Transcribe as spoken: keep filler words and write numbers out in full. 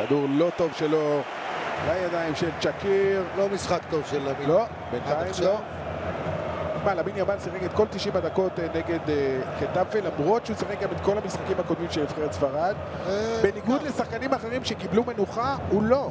כדור לא טוב שלו לידיים של צ'קיר. לא משחק טוב של למין. לא, בינתיים לא. מה, למין יאמן שיחק את כל תשעים הדקות נגד חטאפה, למרות שהוא שיחק גם את כל המשחקים הקודמים של נבחרת ספרד. בניגוד לשחקנים אחרים שקיבלו מנוחה, הוא לא.